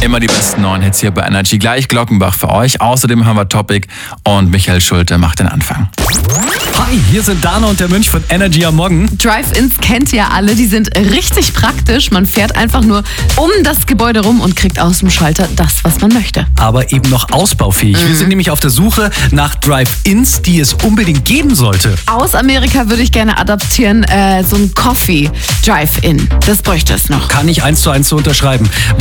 Immer die besten neuen Hits hier bei Energy. Gleich Glockenbach für euch. Außerdem haben wir Topic und Michael Schulte macht den Anfang. Hi, hier sind Dana und der Mönch von Energy am Morgen. Drive-Ins kennt ihr alle, die sind richtig praktisch. Man fährt einfach nur um das Gebäude rum und kriegt aus dem Schalter das, was man möchte. Aber eben noch ausbaufähig. Wir sind nämlich auf der Suche nach Drive-Ins, die es unbedingt geben sollte. Aus Amerika würde ich gerne adaptieren, so ein Coffee Drive-In. Das bräuchte es noch. Kann ich 1:1 so unterschreiben.